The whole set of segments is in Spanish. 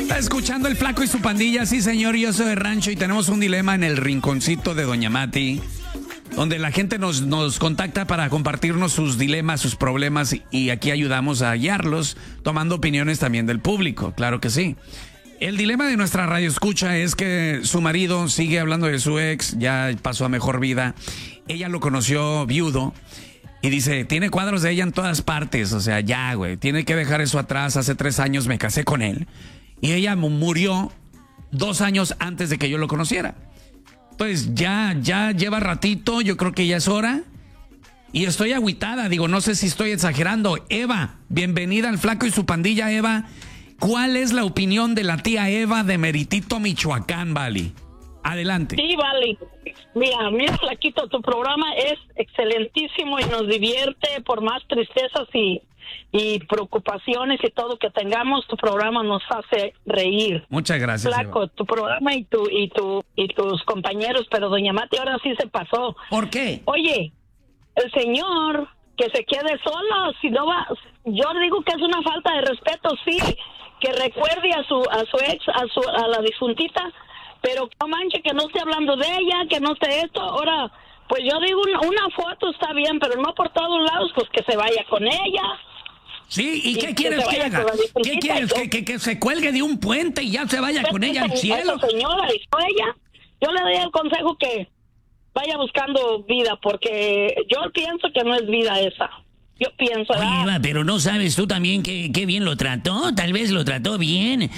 Está escuchando El Flaco y su Pandilla. Sí, señor, yo soy de rancho y tenemos un dilema en el rinconcito de Doña Mati, donde la gente nos contacta para compartirnos sus dilemas, sus problemas, y aquí ayudamos a guiarlos, tomando opiniones también del público, claro que sí. El dilema de nuestra radio escucha es que su marido sigue hablando de su ex, ya pasó a mejor vida. Ella lo conoció viudo y dice, tiene cuadros de ella en todas partes, o sea, ya, güey, tiene que dejar eso atrás. Hace 3 años me casé con él y ella murió 2 años antes de que yo lo conociera. Entonces ya lleva ratito, yo creo que ya es hora. Y estoy agüitada, digo, no sé si estoy exagerando. Eva, bienvenida al Flaco y su Pandilla, Eva. ¿Cuál es la opinión de la tía Eva de Meritito, Michoacán, Vali? Adelante. Sí, Vali. Mira, Flaquito, tu programa es excelentísimo y nos divierte por más tristezas y preocupaciones y todo que tengamos. Tu programa nos hace reír. Muchas gracias, Flaco, Eva. tu programa y tus compañeros, pero doña Mati ahora sí se pasó. ¿Por qué? Oye, el señor que se quede solo, si no va, yo digo que es una falta de respeto, sí, que recuerde a su ex, a la difuntita, pero no manche, que no esté hablando de ella, que no esté esto. Ahora, pues yo digo, una foto está bien, pero no por todos lados, pues que se vaya con ella. Sí, ¿y qué quieres que haga? ¿Qué quieres? ¿Que se cuelgue de un puente y ya se vaya con ella al cielo? Esa señora y no ella, yo le doy el consejo que vaya buscando vida, porque yo pienso que no es vida esa. Yo pienso... Oye, Eva, pero no sabes tú también qué bien lo trató. Tal vez lo trató bien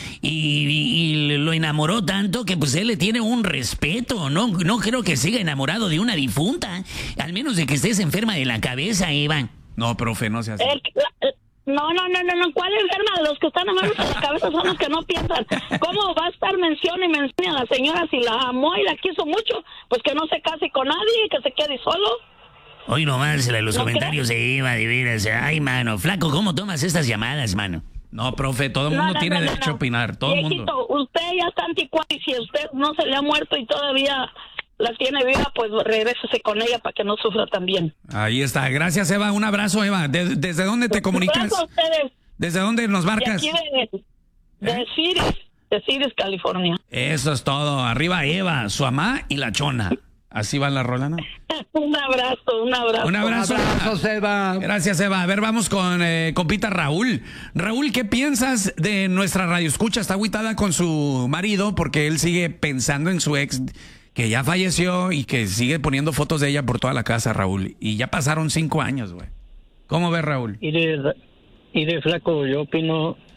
y lo enamoró tanto que pues él le tiene un respeto. No creo que siga enamorado de una difunta, al menos de que estés enferma de la cabeza, Eva. No, profe, no se hace. No, ¿cuál enferma? De los que están enfermos de la cabeza son los que no piensan. ¿Cómo va a estar mencione a la señora si la amó y la quiso mucho? Pues que no se case con nadie, que se quede solo. Hoy nomás los comentarios de Eva, de veras. Ay, mano, Flaco, ¿cómo tomas estas llamadas, mano? No, profe, todo el mundo tiene derecho a opinar, todo el mundo. Viejito, usted ya está anticuado y si usted no se le ha muerto y todavía la tiene viva, pues regrésese con ella para que no sufra también. Ahí está. Gracias, Eva. Un abrazo, Eva. ¿Desde dónde te comunicas? ¿Desde dónde nos marcas? De aquí de Ciris, California. Eso es todo. Arriba Eva, su mamá y la chona. Así va la rola, ¿no? Un abrazo. Un abrazo, Eva. Gracias, Eva. A ver, vamos con compita Raúl. Raúl, ¿qué piensas de nuestra radio escucha? Está agüitada con su marido porque él sigue pensando en su ex, que ya falleció y que sigue poniendo fotos de ella por toda la casa, Raúl. Y ya pasaron 5 años, güey. ¿Cómo ves, Raúl? Y de Flaco, yo opino